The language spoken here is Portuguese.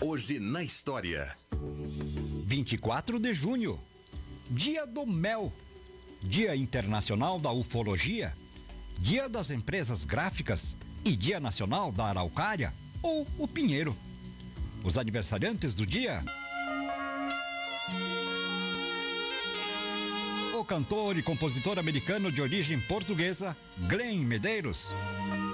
Hoje na história. 24 de junho, Dia do Mel, Dia Internacional da Ufologia, Dia das Empresas Gráficas e Dia Nacional da Araucária ou o Pinheiro. Os aniversariantes do dia: o cantor e compositor americano de origem portuguesa Glenn Medeiros.